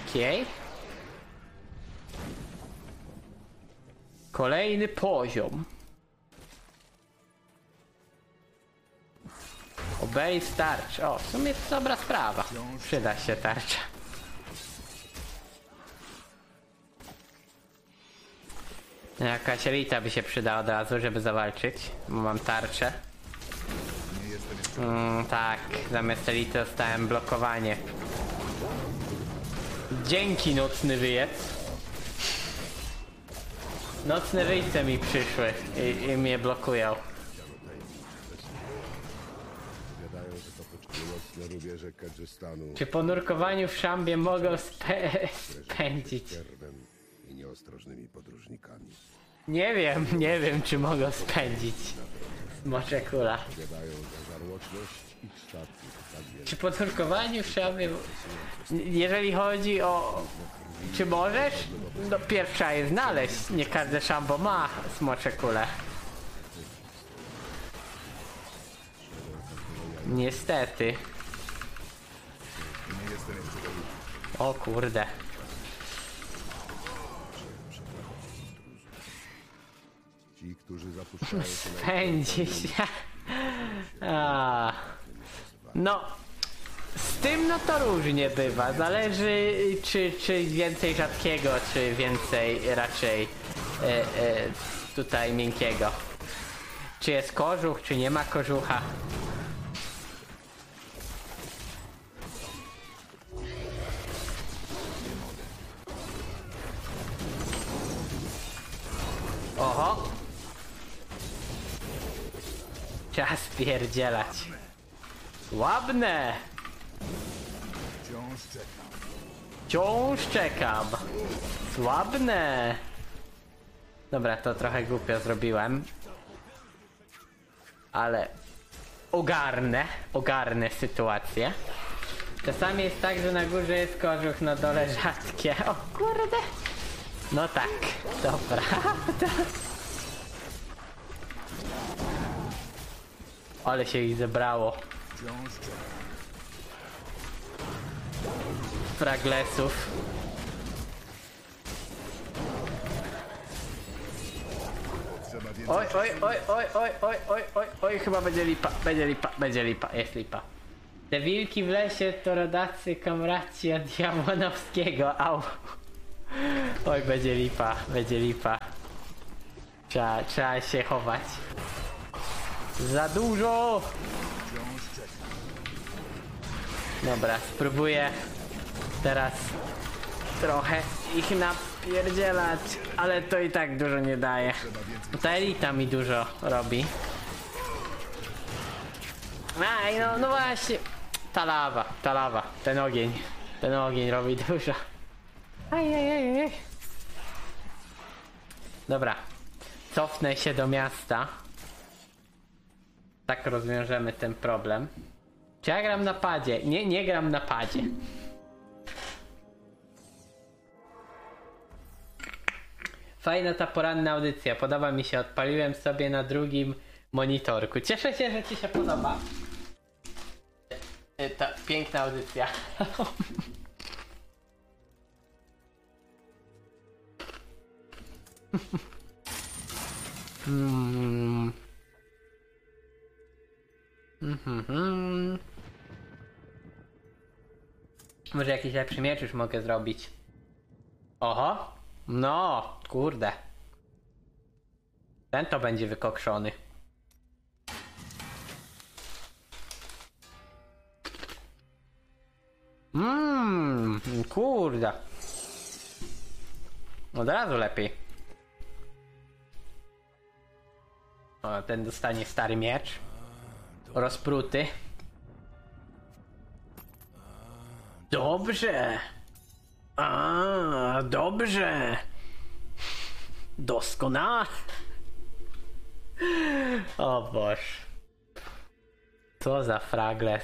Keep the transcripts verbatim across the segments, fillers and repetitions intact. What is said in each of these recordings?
Okej. Okay. Kolejny poziom. Obej tarcz. O, w sumie to dobra sprawa. Przyda się tarcza. Jakaś elita by się przydała od razu, żeby zawalczyć. Bo mam tarczę. Mm, tak, zamiast elity dostałem blokowanie. Dzięki, nocny wyjec. Nocne wyjce mi przyszły i, i mnie blokują. Czy po nurkowaniu w szambie mogą spe spędzić? I nieostrożnymi podróżnikami. Nie wiem, nie wiem czy mogą spędzić. Smocze kula. Czy po nurkowaniu w szambie... Jeżeli chodzi o... Czy możesz? No pierwsza jest znaleźć. Nie każde szambo ma smocze kule. Niestety. O kurde. Ci, którzy zapuszczają się Spędzi się. A. No. Z tym no to różnie bywa. Zależy czy, czy więcej rzadkiego, czy więcej raczej e, e, tutaj miękkiego. Czy jest kożuch, czy nie ma kożucha. Oho. Trzeba spierdzielać. Słabne. wciąż czekam. Wciąż czekam. Słabne. Dobra, to trochę głupio zrobiłem. Ale ogarnę, ogarnę sytuację. Czasami jest tak, że na górze jest kożuch, na dole rzadkie. O kurde. No tak, dobra. Ale się ich zebrało. Wciąż czekam. Fraglesów. Trzeba więcej Oj, oj, oj, oj, oj, oj, oj, oj, oj, chyba będzie lipa, będzie lipa, będzie lipa, jest lipa. Te wilki w lesie to rodacy kamraci od Jabłonowskiego, au. Oj, będzie lipa, będzie lipa. Trzeba, trzeba się chować. Za dużo! wciąż czekam. Dobra, spróbuję teraz trochę ich napierdzielać, ale to i tak dużo nie daje. Bo ta elita mi dużo robi. Aj, no, no właśnie. Ta lawa, ta lawa, ten ogień. Ten ogień robi dużo. Aj, aj, aj, aj. Dobra. Cofnę się do miasta. Tak rozwiążemy ten problem. Czy ja gram na padzie? Nie, nie gram na padzie. Fajna ta poranna audycja, podoba mi się, odpaliłem sobie na drugim monitorku. Cieszę się, że ci się podoba. Ta piękna audycja. hmm. Mm-hmm. Może jakiś lepszy miecz już mogę zrobić. Oho. No, kurde. Ten to będzie wykokszony. Mmm, kurde. Od razu lepiej. O, ten dostanie stary miecz. Rozpruty. Dobrze. A, dobrze. Doskonale. O Boże. Co za fragles.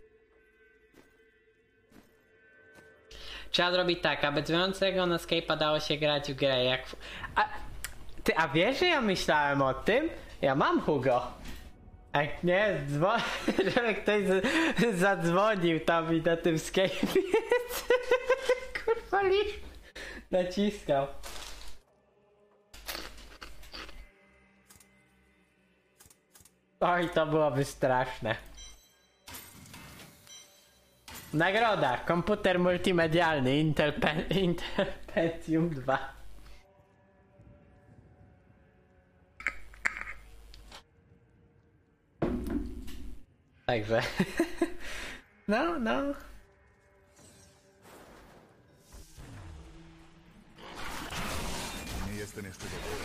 Trzeba zrobić tak, aby dzwoniącego na Skype'a dało się grać w grę jak... A, ty, a wiesz, że ja myślałem o tym? Ja mam Hugo. Jak nie, dzwon... żeby ktoś z... zadzwonił tam i na tym Skype'ie. Kurwa. pali. Naciskał. Oj, to byłoby straszne. Nagroda. Komputer multimedialny Intel, Pen Intel Pentium dwa. Także. No, no. Nie jestem jeszcze gotowy.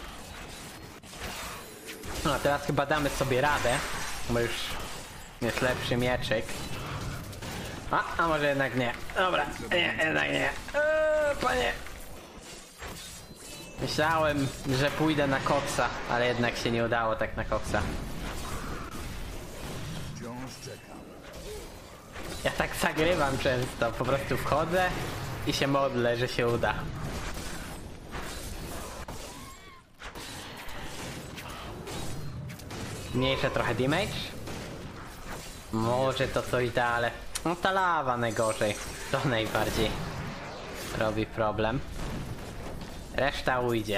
No, teraz chyba damy sobie radę, bo już jest lepszy mieczyk. A, a może jednak nie. Dobra, nie, jednak nie. Eee, panie. Myślałem, że pójdę na koksa, ale jednak się nie udało tak na koksa. Wciąż czekam. Ja tak zagrywam często, po prostu wchodzę i się modlę, że się uda. Mniejsze trochę damage. Może to coś da, ale no ta lawa najgorzej. To najbardziej robi problem. Reszta ujdzie.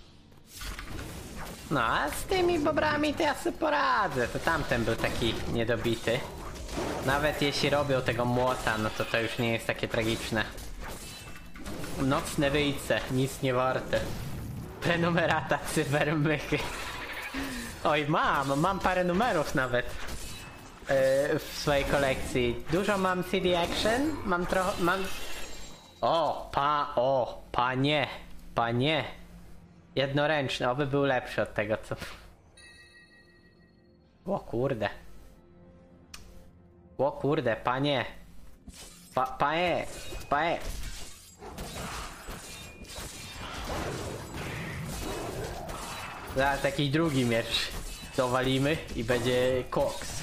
No a z tymi bobrami to ja sobie poradzę. To tamten był taki niedobity. Nawet jeśli robią tego młota, no to to już nie jest takie tragiczne. Nocne wyjce, nic nie warte. Prenumerata cybermychy. Oj, mam, mam parę numerów nawet yy, w swojej kolekcji. Dużo mam C D Action, mam trochę, mam... O, pa, o, panie, panie. Jednoręczny, oby był lepszy od tego, co... O kurde. O kurde, panie. Pa, panie, panie. Zaraz jakiś drugi miecz dowalimy i będzie koks.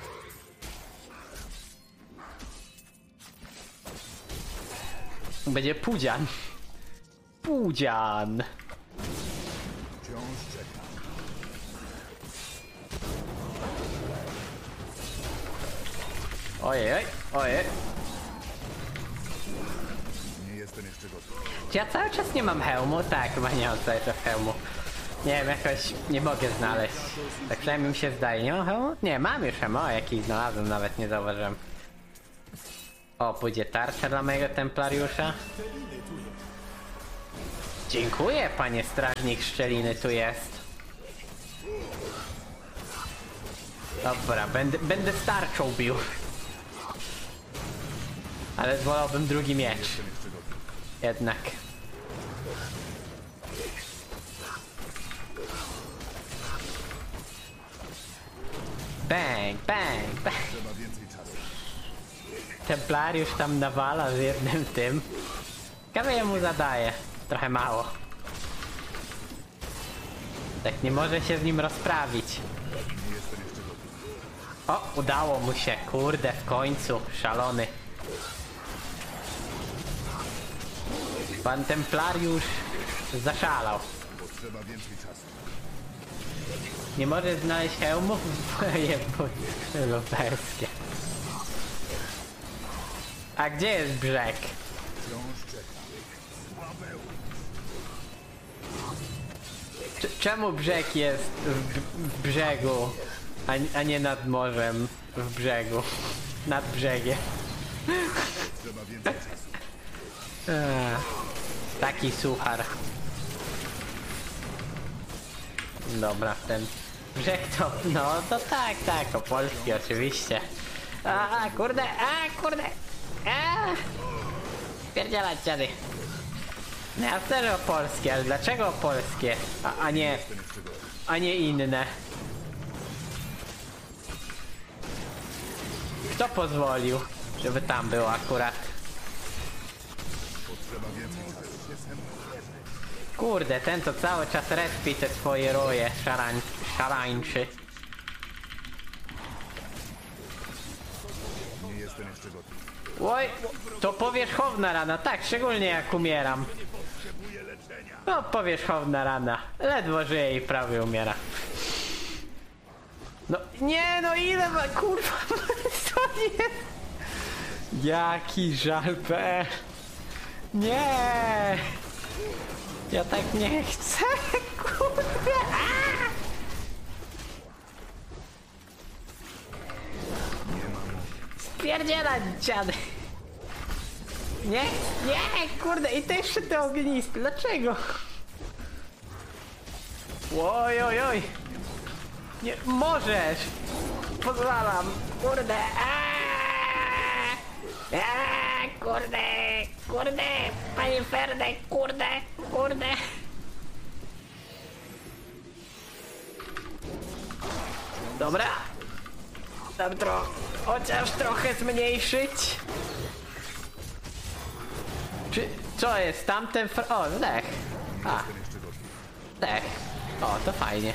Będzie pudzian. Pudzian. Wciąż czekam. Ojej, oj, ojej. Nie jestem jeszcze gotowy. Czy ja cały czas nie mam hełmu? Tak, chyba nie mam cały czas hełmu. Nie wiem, jakoś nie mogę znaleźć. Tak przynajmniej mi się zdaje. Nie mam hełmu? Nie, mam już hełmu. O, jakiś znalazłem, nawet nie zauważyłem. O, pójdzie tarcza dla mojego templariusza. Dziękuję, panie strażnik szczeliny, tu jest. Dobra, będę, będę z tarczą bił. Ale wolałbym drugi miecz. Jednak. Bang, bang, bang. Trzeba więcej czasu. Templariusz tam nawala z jednym tym. Ciekawe ja mu zadaje. Trochę mało. Tak nie może się z nim rozprawić. Nie jestem jeszcze gotowy. O, udało mu się. Kurde, w końcu. Szalony. Pan Templariusz zaszalał. Potrzeba więcej czasu. Nie może znaleźć hełmów? Jebut lubelskie. A gdzie jest brzeg? Wciąż czekam. Słabeł. Cz- czemu brzeg jest w, w brzegu, a, a nie nad morzem w brzegu? Nad brzegiem. Trzeba więcej czasu. Eee, taki suchar. Dobra, ten brzeg to, no to tak, tak, opolski oczywiście. A, a kurde, a kurde, a pierdzielać dziady. No ja też opolskie, ale dlaczego opolskie, a, a nie, Jestem jeszcze gotowy. a nie inne? Kto pozwolił, żeby tam było akurat? Potrzeba więcej czasu. Kurde, ten to cały czas respi te swoje roje szarań, szarańczy. Nie jestem jeszcze gotowy. Oj, to powierzchowna rana, tak, szczególnie jak umieram. No, powierzchowna rana. Ledwo żyje i prawie umiera. No, nie no, ile ma, kurwa, co jest? Jaki żal, P. Nie! Ja tak nie chcę, kurde! A! Spierdzielać, dziady! Nie, nie, kurde, i to jeszcze te ognisty, dlaczego? Oj, oj, oj! Nie, możesz! Pozwalam, kurde! Aaaa! Aaaa! Kurde, kurde, panie Ferdek, kurde, kurde! Dobra. Tam tro... chociaż trochę zmniejszyć. Czy... co jest? Tamten fr... o, zdech. A. Zdech. O, to fajnie.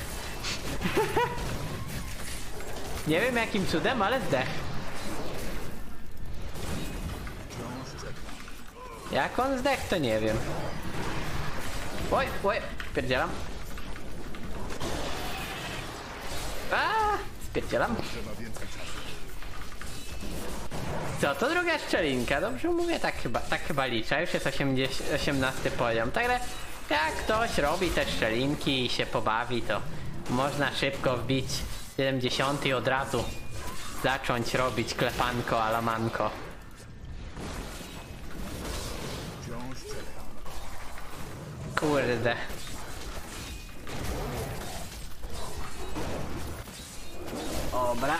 Nie wiem jakim cudem, ale zdech. Jak on zdech, to nie wiem. Oj, oj, pierdzielam. A, spierdzielam. Co, to druga szczelinka, dobrze mówię, tak chyba, tak chyba liczę, już jest osiemnasty poziom, także jak ktoś robi te szczelinki i się pobawi, to można szybko wbić siedemdziesiąty i od razu zacząć robić klepanko alamanko. Kurde. Dobra.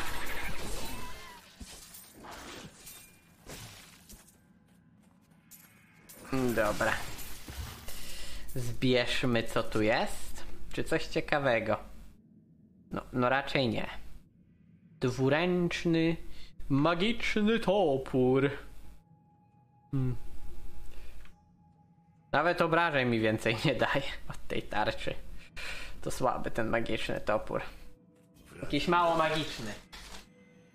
Dobra. Zbierzmy co tu jest. Czy coś ciekawego? No, no raczej nie. Dwuręczny, magiczny topór. Hmm. Nawet obrażeń mi więcej nie daje od tej tarczy. To słaby ten magiczny topór. Jakiś mało magiczny.